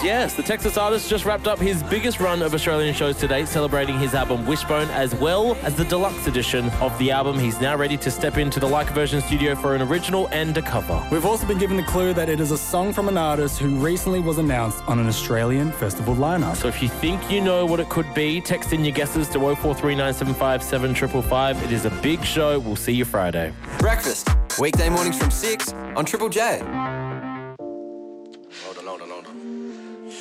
Yes, the Texas artist just wrapped up his biggest run of Australian shows to date, celebrating his album Wishbone as well as the deluxe edition of the album. He's now ready to step into the Like a Version studio for an original and a cover. We've also been given the clue that it is a song from an artist who recently was announced on an Australian festival lineup. So if you think you know what it could be, text in your guesses to 0439757555. It is a big show. We'll see you Friday. Breakfast, weekday mornings from 6 on Triple J.